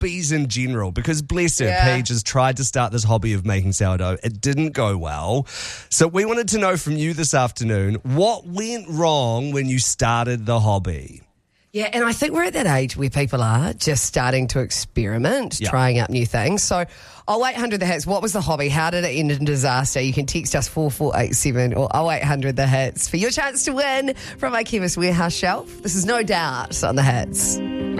hobbies in general, because bless her, Paige has tried to start this hobby of making sourdough. It didn't go well. So we wanted to know from you this afternoon, what went wrong when you started the hobby? Yeah, and I think we're at that age where people are just starting to experiment, trying out new things. So 0800 The Hits, what was the hobby? How did it end in disaster? You can text us 4487 or 0800 The Hits for your chance to win from my Chemist Warehouse shelf. This is No Doubt on The Hits.